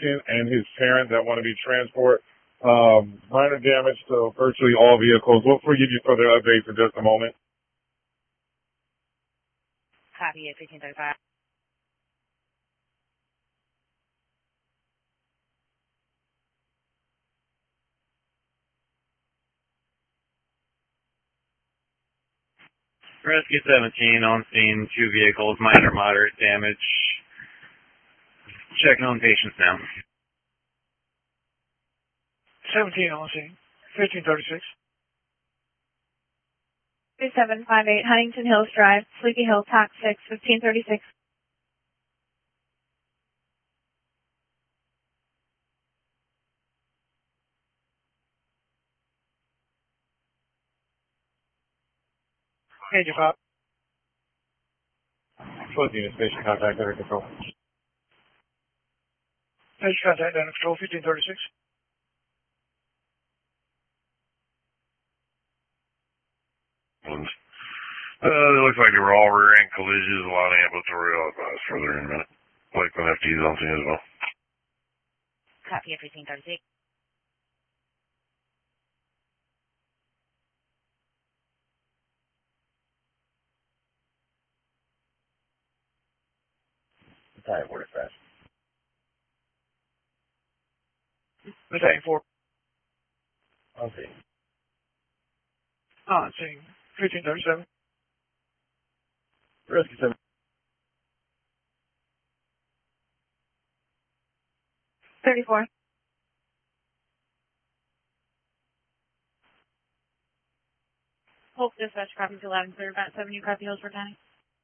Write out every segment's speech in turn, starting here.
applicant and his parent that want to be transport. Minor damage to virtually all vehicles. We'll give you further updates in just a moment. Copy at 1535. Rescue 17 on scene, 2 vehicles, minor, moderate damage. Checking on patients now. 17 on scene, 1536. 3758 Huntington Hills Drive, Sleepy Hill, TOC 6, 1536. Major pop. 12 units, station contact under control. Major contact under control, 1536. It looks like they were all rear-end collisions, a lot of ambulatory. I'll advise further in a minute. Lakeland FD is on scene as well. Copy at 1536. Battalion 4 dispatch. Battalion 4. On scene. On scene, 1537. Rescue 7. 34. Hope dispatch copy to 11 clear about 7 copy Hillsborough County.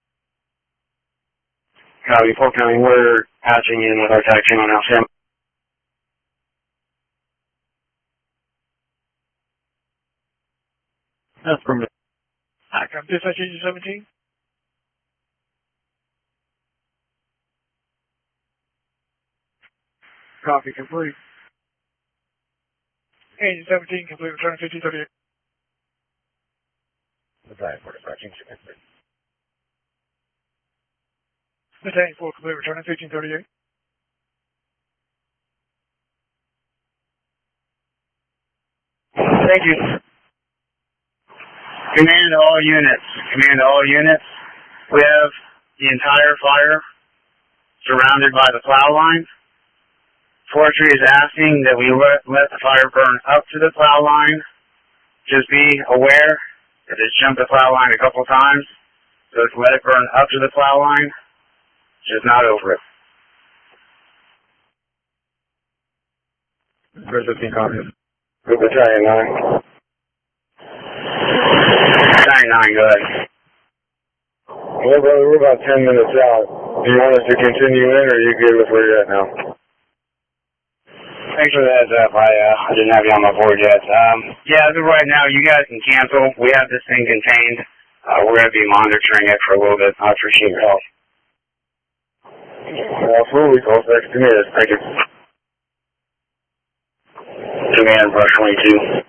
Copy, Polk County, we're patching in with our tag team on Alsam. That's from the Copy, dispatch agent 17. Copy, complete. Agent 17, complete, return 1538. Battalion 4 dispatch. Battalion 4, complete, return 1538. Thank you. Command to all units. Command to all units. We have the entire fire surrounded by the plow line. Forestry is asking that we let the fire burn up to the plow line. Just be aware that it's jumped the plow line a couple times. So let's let it burn up to the plow line, just not over it. First 15 copies. Good Battalion 9. Battalion 9, go ahead. Well, brother, we're about 10 minutes out. Do you want us to continue in, or are you good with where you're at now? Thanks for the heads up. I didn't have you on my board yet. Yeah, as of right now, you guys can cancel. We have this thing contained. We're going to be monitoring it for a little bit. I appreciate your help. Absolutely. Call back to me. Thank you. Command, Brush 22.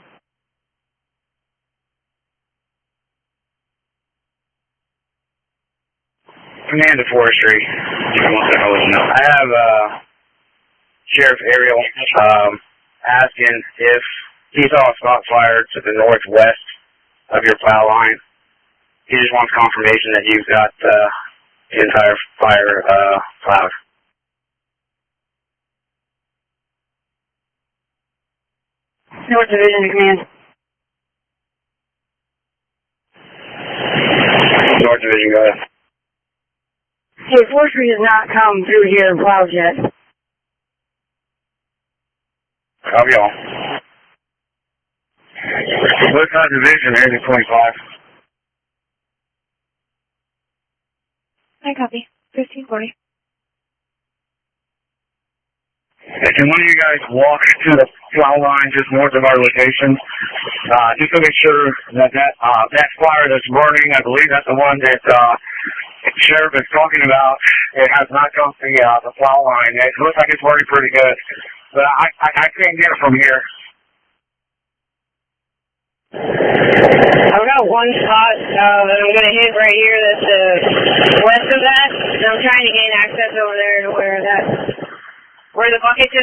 Command to Forestry. I have Sheriff Ariel asking if he saw a spot fire to the northwest of your plow line. He just wants confirmation that you've got the entire fire plowed. North Division, command. North Division, go ahead. Hey, Forestry has not come through here and plowed yet. Copy all. Westside Division, area 25. I copy. 1540. Can one of you guys walk to the plow line just north of our location? Just to make sure that that fire that's burning, I believe that's the one that the sheriff is talking about. It has not come to the plow line. It looks like it's burning pretty good, but I can't get it from here. I've got one spot that I'm going to hit right here that's west of that, and I'm trying to gain access over there to where the bucket just